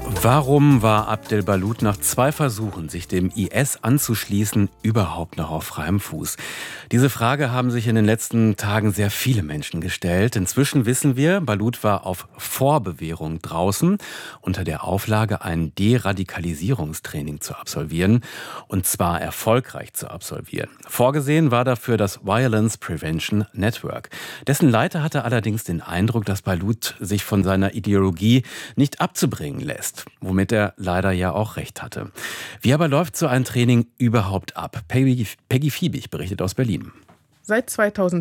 Warum war Abdel Balut nach 2 Versuchen, sich dem IS anzuschließen, überhaupt noch auf freiem Fuß? Diese Frage haben sich in den letzten Tagen sehr viele Menschen gestellt. Inzwischen wissen wir, Balut war auf Vorbewährung draußen, unter der Auflage, ein Deradikalisierungstraining zu absolvieren, und zwar erfolgreich zu absolvieren. Vorgesehen war dafür das Violence Prevention Network. Dessen Leiter hatte allerdings den Eindruck, dass Balut sich von seiner Ideologie nicht abzubringen lässt, womit er leider ja auch recht hatte. Wie aber läuft so ein Training überhaupt ab? Peggy Fiebig berichtet aus Berlin. Seit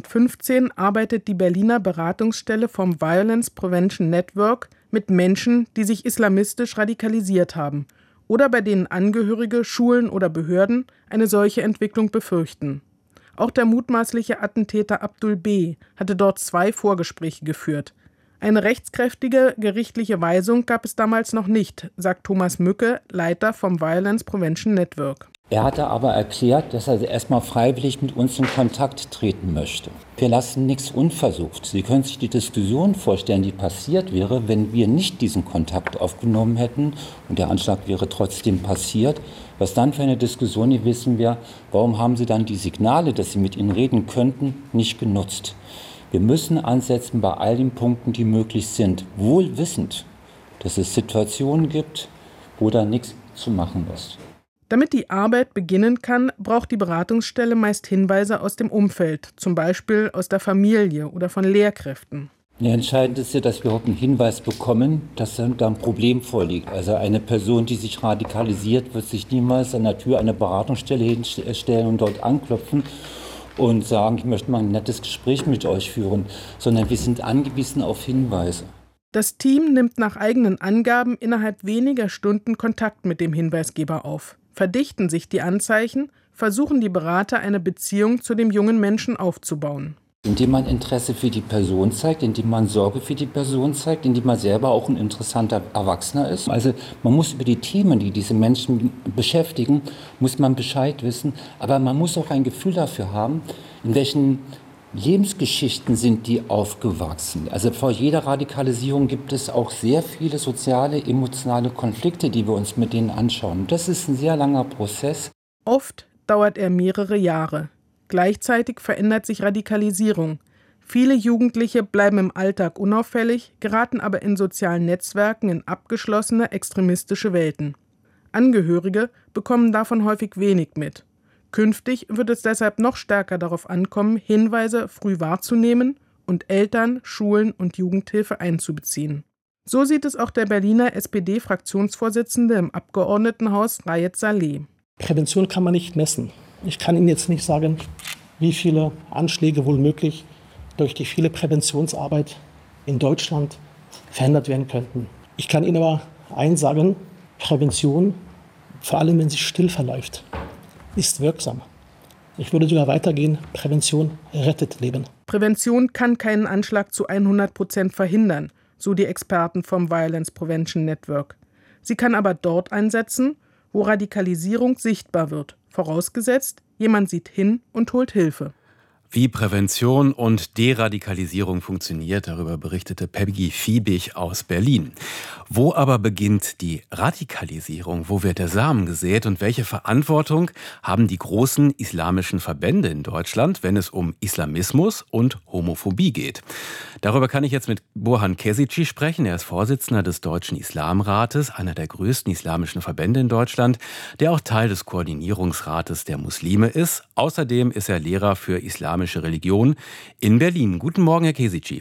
2015 arbeitet die Berliner Beratungsstelle vom Violence Prevention Network mit Menschen, die sich islamistisch radikalisiert haben oder bei denen Angehörige, Schulen oder Behörden eine solche Entwicklung befürchten. Auch der mutmaßliche Attentäter Abdul B. hatte dort 2 Vorgespräche geführt. Eine rechtskräftige gerichtliche Weisung gab es damals noch nicht, sagt Thomas Mücke, Leiter vom Violence Prevention Network. Er hatte aber erklärt, dass er erstmal freiwillig mit uns in Kontakt treten möchte. Wir lassen nichts unversucht. Sie können sich die Diskussion vorstellen, die passiert wäre, wenn wir nicht diesen Kontakt aufgenommen hätten und der Anschlag wäre trotzdem passiert. Was dann für eine Diskussion gewesen wäre, warum haben Sie dann die Signale, dass Sie mit ihnen reden könnten, nicht genutzt? Wir müssen ansetzen bei all den Punkten, die möglich sind, wohl wissend, dass es Situationen gibt, wo da nichts zu machen ist. Damit die Arbeit beginnen kann, braucht die Beratungsstelle meist Hinweise aus dem Umfeld, zum Beispiel aus der Familie oder von Lehrkräften. Ja, entscheidend ist ja, dass wir auch einen Hinweis bekommen, dass da ein Problem vorliegt. Also eine Person, die sich radikalisiert, wird sich niemals an der Tür einer Beratungsstelle hinstellen und dort anklopfen und sagen, ich möchte mal ein nettes Gespräch mit euch führen, sondern wir sind angewiesen auf Hinweise. Das Team nimmt nach eigenen Angaben innerhalb weniger Stunden Kontakt mit dem Hinweisgeber auf. Verdichten sich die Anzeichen, versuchen die Berater, eine Beziehung zu dem jungen Menschen aufzubauen. Indem man Interesse für die Person zeigt, indem man Sorge für die Person zeigt, indem man selber auch ein interessanter Erwachsener ist. Also man muss über die Themen, die diese Menschen beschäftigen, muss man Bescheid wissen. Aber man muss auch ein Gefühl dafür haben, in welchen Lebensgeschichten sind die aufgewachsen. Also vor jeder Radikalisierung gibt es auch sehr viele soziale, emotionale Konflikte, die wir uns mit denen anschauen. Das ist ein sehr langer Prozess. Oft dauert er mehrere Jahre. Gleichzeitig verändert sich Radikalisierung. Viele Jugendliche bleiben im Alltag unauffällig, geraten aber in sozialen Netzwerken in abgeschlossene extremistische Welten. Angehörige bekommen davon häufig wenig mit. Künftig wird es deshalb noch stärker darauf ankommen, Hinweise früh wahrzunehmen und Eltern, Schulen und Jugendhilfe einzubeziehen. So sieht es auch der Berliner SPD-Fraktionsvorsitzende im Abgeordnetenhaus Raed Saleh. Prävention kann man nicht messen. Ich kann Ihnen jetzt nicht sagen, wie viele Anschläge wohl möglich durch die viele Präventionsarbeit in Deutschland verhindert werden könnten. Ich kann Ihnen aber eins sagen, Prävention, vor allem wenn sie still verläuft, ist wirksam. Ich würde sogar weitergehen, Prävention rettet Leben. Prävention kann keinen Anschlag zu 100% verhindern, so die Experten vom Violence Prevention Network. Sie kann aber dort einsetzen, wo Radikalisierung sichtbar wird, vorausgesetzt, jemand sieht hin und holt Hilfe. Wie Prävention und Deradikalisierung funktioniert, darüber berichtete Peggy Fiebig aus Berlin. Wo aber beginnt die Radikalisierung? Wo wird der Samen gesät? Und welche Verantwortung haben die großen islamischen Verbände in Deutschland, wenn es um Islamismus und Homophobie geht? Darüber kann ich jetzt mit Burhan Kesici sprechen. Er ist Vorsitzender des Deutschen Islamrates, einer der größten islamischen Verbände in Deutschland, der auch Teil des Koordinierungsrates der Muslime ist. Außerdem ist er Lehrer für islamische Religion in Berlin. Guten Morgen, Herr Kesici.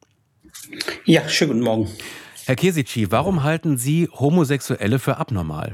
Ja, schönen guten Morgen. Herr Kesici, warum halten Sie Homosexuelle für abnormal?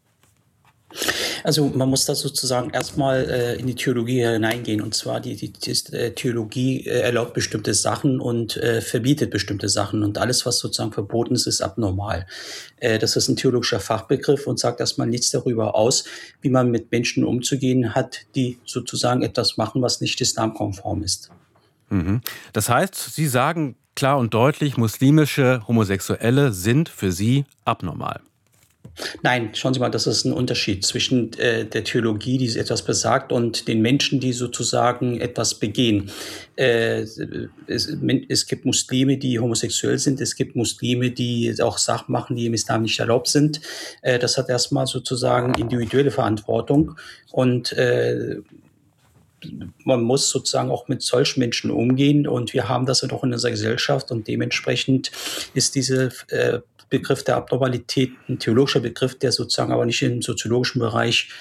Also man muss da sozusagen erstmal in die Theologie hineingehen. Und zwar die Theologie erlaubt bestimmte Sachen und verbietet bestimmte Sachen. Und alles, was sozusagen verboten ist, ist abnormal. Das ist ein theologischer Fachbegriff und sagt erstmal nichts darüber aus, wie man mit Menschen umzugehen hat, die sozusagen etwas machen, was nicht islamkonform ist. Das heißt, Sie sagen klar und deutlich, muslimische Homosexuelle sind für Sie abnormal. Nein, schauen Sie mal, das ist ein Unterschied zwischen der Theologie, die etwas besagt, und den Menschen, die sozusagen etwas begehen. Es gibt Muslime, die homosexuell sind. Es gibt Muslime, die auch Sachen machen, die im Islam nicht erlaubt sind. Das hat erstmal sozusagen individuelle Verantwortung. Und man muss sozusagen auch mit solchen Menschen umgehen. Und wir haben das ja doch in unserer Gesellschaft. Und dementsprechend ist diese Begriff der Abnormalität ein theologischer Begriff, der sozusagen aber nicht im soziologischen Bereich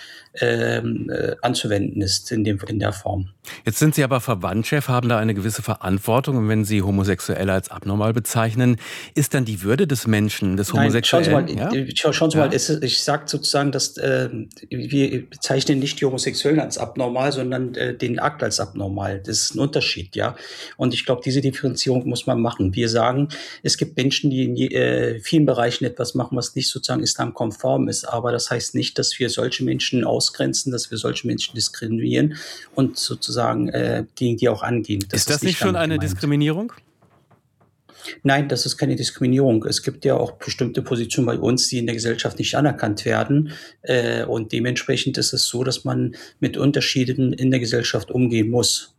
anzuwenden ist in der Form. Jetzt sind Sie aber Verbandschef, haben da eine gewisse Verantwortung. Und wenn Sie Homosexuelle als abnormal bezeichnen, ist dann die Würde des Menschen, des Homosexuellen... Schauen Sie mal, ich sage sozusagen, dass wir bezeichnen nicht die Homosexuellen als abnormal, sondern den Akt als abnormal. Das ist ein Unterschied, ja. Und ich glaube, diese Differenzierung muss man machen. Wir sagen, es gibt Menschen, die in vielen Bereichen etwas machen, was nicht sozusagen islamkonform ist. Aber das heißt nicht, dass wir solche Menschen ausgrenzen, dass wir solche Menschen diskriminieren und sozusagen gegen die auch angehen. Ist das nicht schon eine Diskriminierung? Nein, das ist keine Diskriminierung. Es gibt ja auch bestimmte Positionen bei uns, die in der Gesellschaft nicht anerkannt werden. Und dementsprechend ist es so, dass man mit Unterschieden in der Gesellschaft umgehen muss.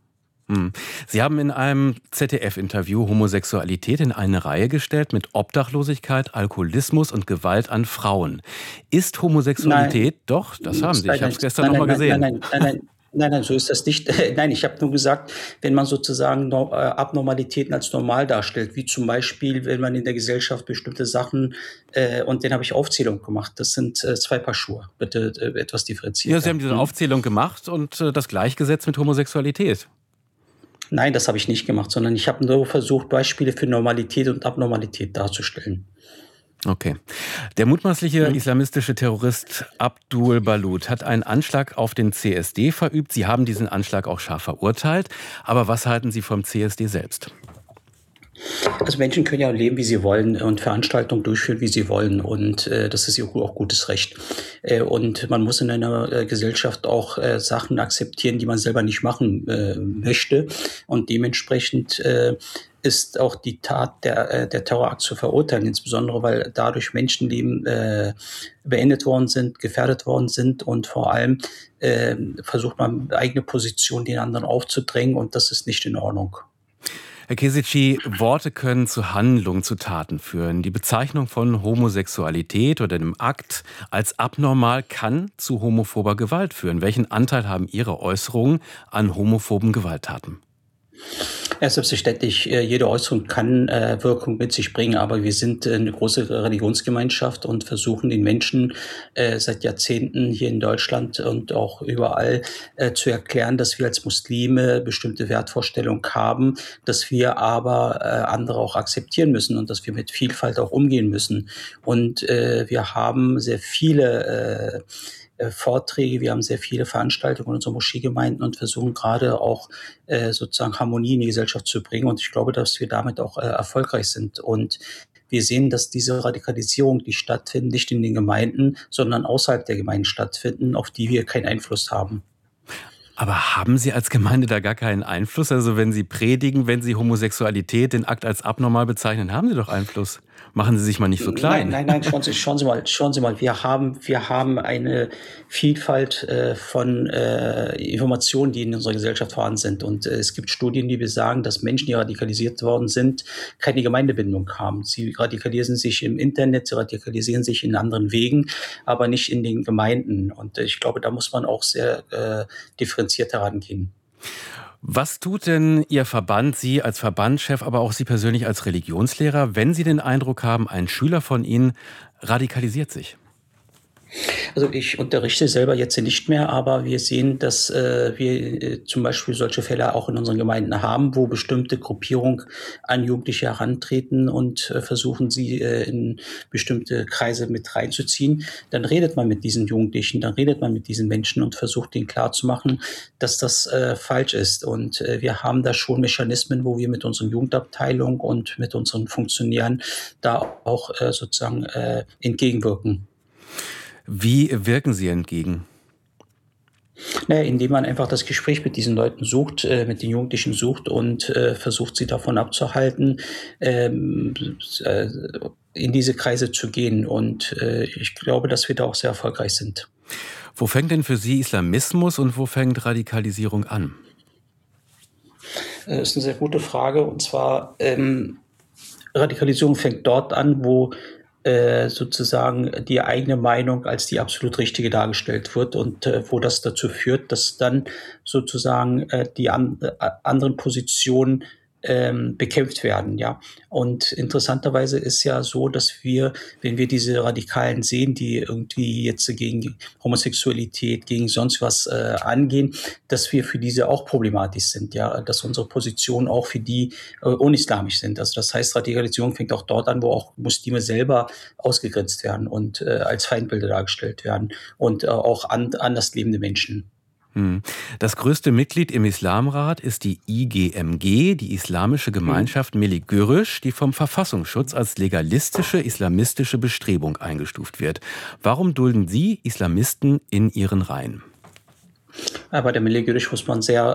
Sie haben in einem ZDF-Interview Homosexualität in eine Reihe gestellt mit Obdachlosigkeit, Alkoholismus und Gewalt an Frauen. Ist Homosexualität? Nein. Doch, das haben Sie. Ich habe es gestern nochmal gesehen. Nein, so ist das nicht. Nein, ich habe nur gesagt, wenn man sozusagen Abnormalitäten als normal darstellt, wie zum Beispiel, wenn man in der Gesellschaft bestimmte Sachen, und dann habe ich Aufzählung gemacht. Das sind zwei Paar Schuhe. Bitte etwas differenziert. Ja, Sie haben diese Aufzählung gemacht und das gleichgesetzt mit Homosexualität. Nein, das habe ich nicht gemacht, sondern ich habe nur versucht, Beispiele für Normalität und Abnormalität darzustellen. Okay. Der mutmaßliche islamistische Terrorist Abdul Balut hat einen Anschlag auf den CSD verübt. Sie haben diesen Anschlag auch scharf verurteilt. Aber was halten Sie vom CSD selbst? Also Menschen können ja leben, wie sie wollen und Veranstaltungen durchführen, wie sie wollen. Und das ist ihr auch gutes Recht. Und man muss in einer Gesellschaft auch Sachen akzeptieren, die man selber nicht machen möchte. Und dementsprechend ist auch die Tat der Terrorakt zu verurteilen, insbesondere weil dadurch Menschenleben beendet worden sind, gefährdet worden sind und vor allem versucht man eigene Position den anderen aufzudrängen und das ist nicht in Ordnung. Herr Kesici, Worte können zu Handlungen, zu Taten führen. Die Bezeichnung von Homosexualität oder dem Akt als abnormal kann zu homophober Gewalt führen. Welchen Anteil haben Ihre Äußerungen an homophoben Gewalttaten? Ja, selbstverständlich, jede Äußerung kann Wirkung mit sich bringen, aber wir sind eine große Religionsgemeinschaft und versuchen den Menschen seit Jahrzehnten hier in Deutschland und auch überall zu erklären, dass wir als Muslime bestimmte Wertvorstellungen haben, dass wir aber andere auch akzeptieren müssen und dass wir mit Vielfalt auch umgehen müssen. Und wir haben sehr viele Vorträge, wir haben sehr viele Veranstaltungen in unseren Moscheegemeinden und versuchen gerade auch sozusagen Harmonie in die Gesellschaft zu bringen. Und ich glaube, dass wir damit auch erfolgreich sind. Und wir sehen, dass diese Radikalisierung, die stattfinden, nicht in den Gemeinden, sondern außerhalb der Gemeinden stattfinden, auf die wir keinen Einfluss haben. Aber haben Sie als Gemeinde da gar keinen Einfluss? Also wenn Sie predigen, wenn Sie Homosexualität, den Akt als abnormal bezeichnen, haben Sie doch Einfluss. Machen Sie sich mal nicht so klein. Nein, schauen Sie mal. Wir haben eine Vielfalt von Informationen, die in unserer Gesellschaft vorhanden sind. Und es gibt Studien, die besagen, dass Menschen, die radikalisiert worden sind, keine Gemeindebindung haben. Sie radikalisieren sich im Internet, sie radikalisieren sich in anderen Wegen, aber nicht in den Gemeinden. Und ich glaube, da muss man auch sehr differenziert herangehen. Was tut denn Ihr Verband, Sie als Verbandschef, aber auch Sie persönlich als Religionslehrer, wenn Sie den Eindruck haben, ein Schüler von Ihnen radikalisiert sich? Also ich unterrichte selber jetzt nicht mehr, aber wir sehen, dass wir zum Beispiel solche Fälle auch in unseren Gemeinden haben, wo bestimmte Gruppierungen an Jugendliche herantreten und versuchen, sie in bestimmte Kreise mit reinzuziehen. Dann redet man mit diesen Jugendlichen, dann redet man mit diesen Menschen und versucht, denen klarzumachen, dass das falsch ist. Und wir haben da schon Mechanismen, wo wir mit unseren Jugendabteilungen und mit unseren Funktionären da auch sozusagen entgegenwirken. Wie wirken Sie entgegen? Naja, indem man einfach das Gespräch mit diesen Leuten sucht, mit den Jugendlichen sucht und versucht, sie davon abzuhalten, äh, in diese Kreise zu gehen. Und ich glaube, dass wir da auch sehr erfolgreich sind. Wo fängt denn für Sie Islamismus und wo fängt Radikalisierung an? Das ist eine sehr gute Frage. Und zwar, Radikalisierung fängt dort an, wo sozusagen die eigene Meinung als die absolut richtige dargestellt wird und wo das dazu führt, dass dann sozusagen die anderen Positionen bekämpft werden, ja. Und interessanterweise ist ja so, dass wir, wenn wir diese Radikalen sehen, die irgendwie jetzt gegen Homosexualität, gegen sonst was angehen, dass wir für diese auch problematisch sind, ja, dass unsere Positionen auch für die unislamisch sind. Also das heißt, Radikalisierung fängt auch dort an, wo auch Muslime selber ausgegrenzt werden und als Feindbilder dargestellt werden und auch anders lebende Menschen. Das größte Mitglied im Islamrat ist die IGMG, die Islamische Gemeinschaft Millî Görüş, die vom Verfassungsschutz als legalistische islamistische Bestrebung eingestuft wird. Warum dulden Sie Islamisten in Ihren Reihen? Bei der Millî Görüş muss man sehr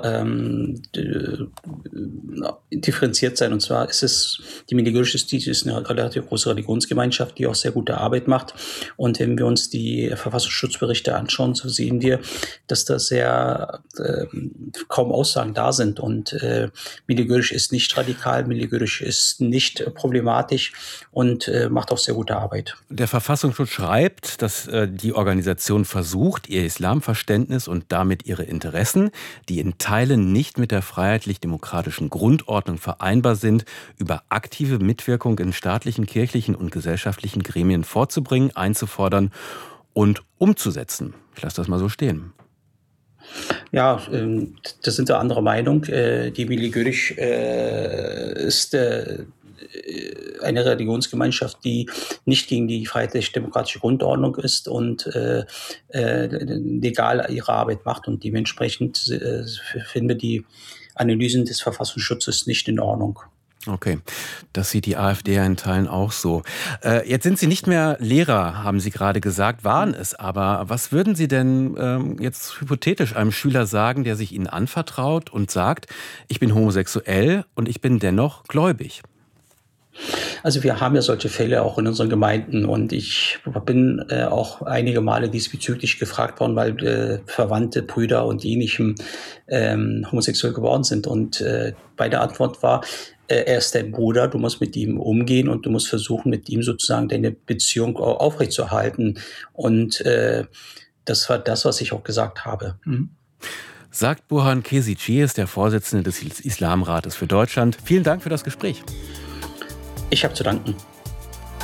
differenziert sein. Und zwar ist es, die Millî Görüş ist eine relativ große Religionsgemeinschaft, die auch sehr gute Arbeit macht. Und wenn wir uns die Verfassungsschutzberichte anschauen, so sehen wir, dass da sehr kaum Aussagen da sind. Und Millî Görüş ist nicht radikal, Millî Görüş ist nicht problematisch und macht auch sehr gute Arbeit. Der Verfassungsschutz schreibt, dass die Organisation versucht, ihr Islamverständnis und damit ihre Interessen, die in Teilen nicht mit der freiheitlich-demokratischen Grundordnung vereinbar sind, über aktive Mitwirkung in staatlichen, kirchlichen und gesellschaftlichen Gremien vorzubringen, einzufordern und umzusetzen. Ich lasse das mal so stehen. Ja, das sind wir anderer Meinung. Die Millî Görüş ist eine Religionsgemeinschaft, die nicht gegen die freiheitlich-demokratische Grundordnung ist und legal ihre Arbeit macht. Und dementsprechend finden wir die Analysen des Verfassungsschutzes nicht in Ordnung. Okay, das sieht die AfD ja in Teilen auch so. Jetzt sind Sie nicht mehr Lehrer, haben Sie gerade gesagt, waren es aber. Was würden Sie denn jetzt hypothetisch einem Schüler sagen, der sich Ihnen anvertraut und sagt, ich bin homosexuell und ich bin dennoch gläubig? Also wir haben ja solche Fälle auch in unseren Gemeinden und ich bin auch einige Male diesbezüglich gefragt worden, weil Verwandte, Brüder und Ähnlichem homosexuell geworden sind. Und meine Antwort war, er ist dein Bruder, du musst mit ihm umgehen und du musst versuchen, mit ihm sozusagen deine Beziehung aufrechtzuerhalten. Und das war das, was ich auch gesagt habe. Sagt Burhan Kesici, ist der Vorsitzende des Islamrates für Deutschland. Vielen Dank für das Gespräch. Ich habe zu danken.